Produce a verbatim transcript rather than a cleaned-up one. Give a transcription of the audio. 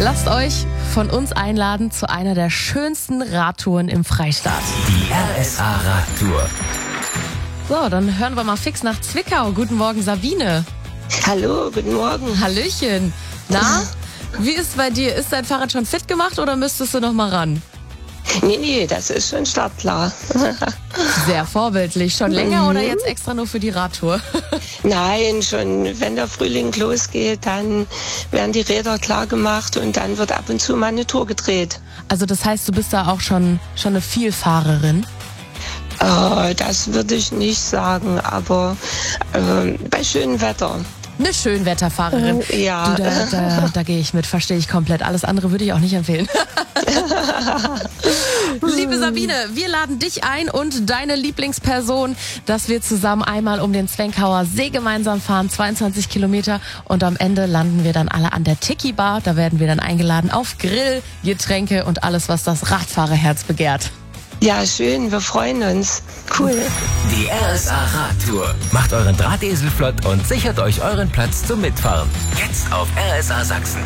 Lasst euch von uns einladen zu einer der schönsten Radtouren im Freistaat. Die R S A Radtour. So, dann hören wir mal fix nach Zwickau. Guten Morgen, Sabine. Hallo, guten Morgen. Hallöchen. Na, wie ist bei dir? Ist dein Fahrrad schon fit gemacht oder müsstest du noch mal ran? Nee, nee, das ist schon startklar. Sehr vorbildlich. Schon länger oder jetzt extra nur für die Radtour? Nein, schon wenn der Frühling losgeht, dann werden die Räder klar gemacht und dann wird ab und zu mal eine Tour gedreht. Also das heißt, du bist da auch schon, schon eine Vielfahrerin? Oh, das würde ich nicht sagen, aber äh, bei schönem Wetter. Eine Schönwetterfahrerin. Äh, ja. Du, da, da, da gehe ich mit, verstehe ich komplett. Alles andere würde ich auch nicht empfehlen. Liebe Sabine, wir laden dich ein und deine Lieblingsperson, dass wir zusammen einmal um den Zwenkauer See gemeinsam fahren, zweiundzwanzig Kilometer, und am Ende landen wir dann alle an der Tiki Bar. Da werden wir dann eingeladen auf Grill, Getränke und alles, was das Radfahrerherz begehrt. Ja, schön, wir freuen uns. Cool. Die R S A Radtour. Macht euren Drahtesel flott und sichert euch euren Platz zum Mitfahren. Jetzt auf R S A Sachsen.